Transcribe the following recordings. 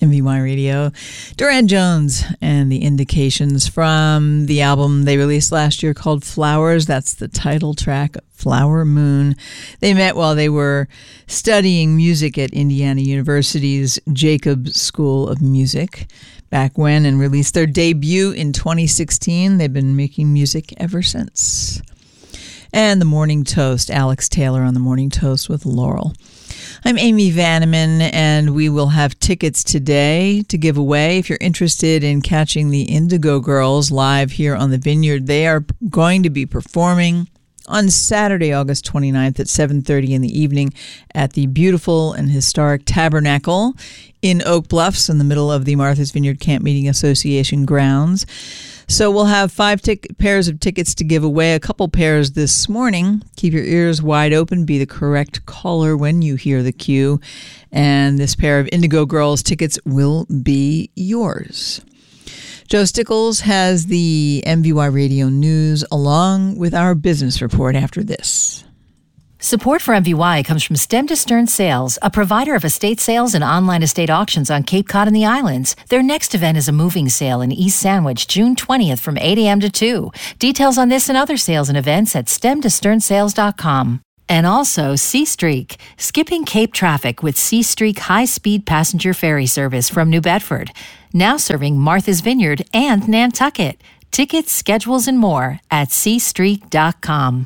MVY Radio. Duran Jones and the Indications from the album they released last year called Flowers. That's the title track, Flower Moon. They met while they were studying music at Indiana University's Jacobs School of Music back when, and released their debut in 2016. They've been making music ever since. And the Morning Toast, Alex Taylor on the Morning Toast with Laurel. I'm Amy Vanneman, and we will have tickets today to give away. If you're interested in catching the Indigo Girls live here on the Vineyard, they are going to be performing on Saturday, August 29th at 7:30 in the evening at the beautiful and historic Tabernacle in Oak Bluffs in the middle of the Martha's Vineyard Camp Meeting Association grounds. So we'll have 5 pairs of tickets to give away, a couple pairs this morning. Keep your ears wide open. Be the correct caller when you hear the cue. And this pair of Indigo Girls tickets will be yours. Joe Stickles has the MVY Radio News along with our business report after this. Support for MVY comes from Stem to Stern Sales, a provider of estate sales and online estate auctions on Cape Cod and the islands. Their next event is a moving sale in East Sandwich, June 20th from 8 a.m. to 2. Details on this and other sales and events at stemtosтерnsales.com. And also Seastreak, skipping Cape traffic with Seastreak high-speed passenger ferry service from New Bedford. Now serving Martha's Vineyard and Nantucket. Tickets, schedules, and more at seastreak.com.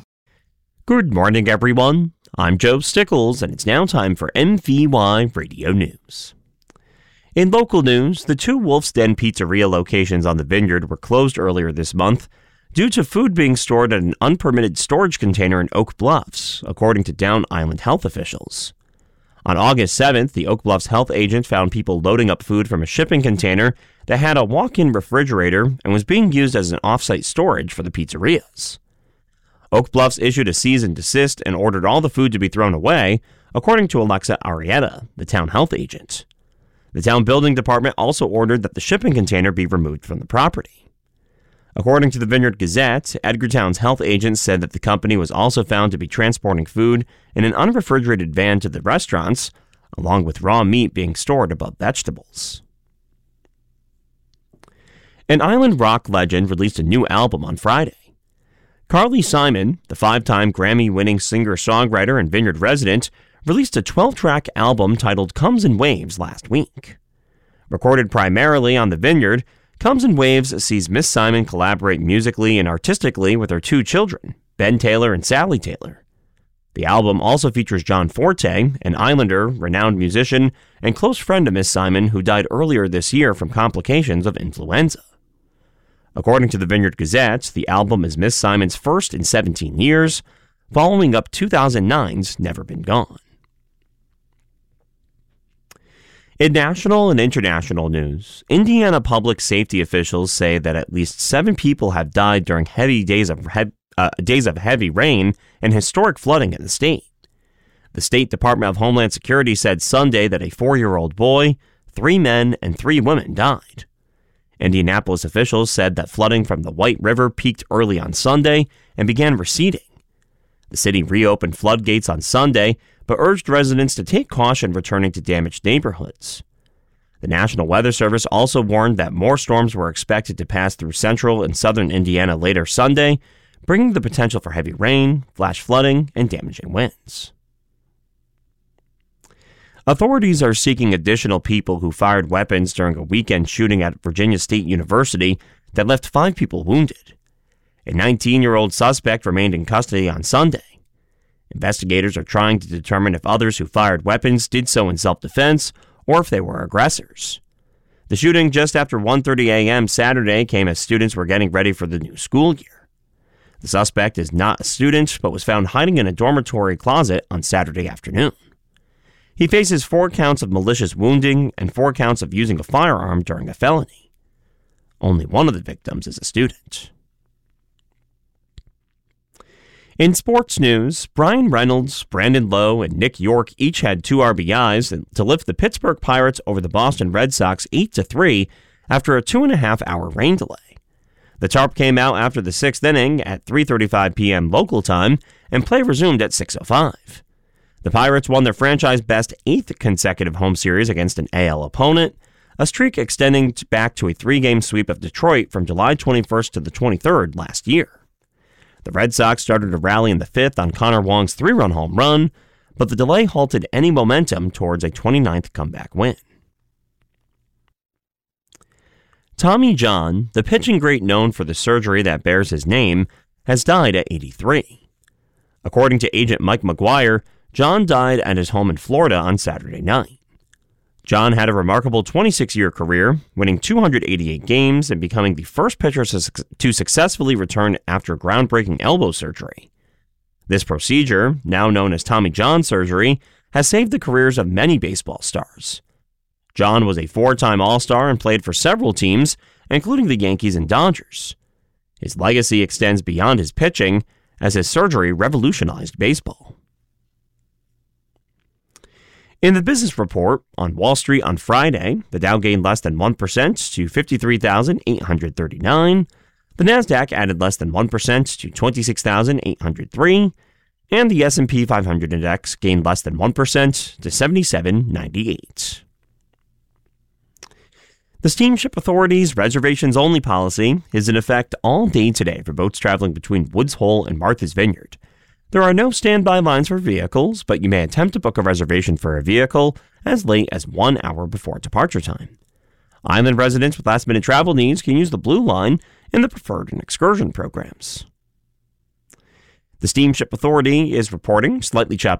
Good morning, everyone. I'm Joe Stickles, and it's now time for MVY Radio News. In local news, the 2 Wolf's Den Pizzeria locations on the Vineyard were closed earlier this month due to food being stored at an unpermitted storage container in Oak Bluffs, according to Down Island health officials. On August 7th, the Oak Bluffs health agent found people loading up food from a shipping container that had a walk-in refrigerator and was being used as an off-site storage for the pizzerias. Oak Bluffs issued a cease and desist and ordered all the food to be thrown away, according to Alexa Arrieta, the town health agent. The town building department also ordered that the shipping container be removed from the property. According to the Vineyard Gazette, Edgartown's health agent said that the company was also found to be transporting food in an unrefrigerated van to the restaurants, along with raw meat being stored above vegetables. An island rock legend released a new album on Friday. Carly Simon, the 5-time Grammy-winning singer-songwriter and Vineyard resident, released a 12-track album titled Comes in Waves last week. Recorded primarily on the Vineyard, Comes in Waves sees Miss Simon collaborate musically and artistically with her 2 children, Ben Taylor and Sally Taylor. The album also features John Forte, an Islander, renowned musician, and close friend of Miss Simon who died earlier this year from complications of influenza. According to the Vineyard Gazette, the album is Miss Simon's first in 17 years, following up 2009's Never Been Gone. In national and international news, Indiana public safety officials say that at least 7 people have died during days of heavy rain and historic flooding in the state. The State Department of Homeland Security said Sunday that a 4-year-old boy, 3 men, and 3 women died. Indianapolis officials said that flooding from the White River peaked early on Sunday and began receding. The city reopened floodgates on Sunday, but urged residents to take caution returning to damaged neighborhoods. The National Weather Service also warned that more storms were expected to pass through central and southern Indiana later Sunday, bringing the potential for heavy rain, flash flooding, and damaging winds. Authorities are seeking additional people who fired weapons during a weekend shooting at Virginia State University that left 5 people wounded. A 19-year-old suspect remained in custody on Sunday. Investigators are trying to determine if others who fired weapons did so in self-defense or if they were aggressors. The shooting just after 1:30 a.m. Saturday came as students were getting ready for the new school year. The suspect is not a student, but was found hiding in a dormitory closet on Saturday afternoon. He faces 4 counts of malicious wounding and 4 counts of using a firearm during a felony. Only one of the victims is a student. In sports news, Brian Reynolds, Brandon Lowe, and Nick York each had 2 RBIs to lift the Pittsburgh Pirates over the Boston Red Sox 8-3 after a 2.5-hour rain delay. The tarp came out after the 6th inning at 3:35 p.m. local time, and play resumed at 6:05. The Pirates won their franchise-best 8th consecutive home series against an AL opponent, a streak extending back to a 3-game sweep of Detroit from July 21st to the 23rd last year. The Red Sox started to rally in the 5th on Connor Wong's 3-run home run, but the delay halted any momentum towards a 29th comeback win. Tommy John, the pitching great known for the surgery that bears his name, has died at 83. According to agent Mike McGuire, John died at his home in Florida on Saturday night. John had a remarkable 26-year career, winning 288 games and becoming the first pitcher to successfully return after groundbreaking elbow surgery. This procedure, now known as Tommy John surgery, has saved the careers of many baseball stars. John was a 4-time All-Star and played for several teams, including the Yankees and Dodgers. His legacy extends beyond his pitching, as his surgery revolutionized baseball. In the business report on Wall Street on Friday, the Dow gained less than 1% to 53,839, the Nasdaq added less than 1% to 26,803, and the S&P 500 index gained less than 1% to 7798. The Steamship Authority's reservations-only policy is in effect all day today for boats traveling between Woods Hole and Martha's Vineyard. There are no standby lines for vehicles, but you may attempt to book a reservation for a vehicle as late as 1 hour before departure time. Island residents with last-minute travel needs can use the Blue Line in the Preferred and Excursion programs. The Steamship Authority is reporting slightly choppy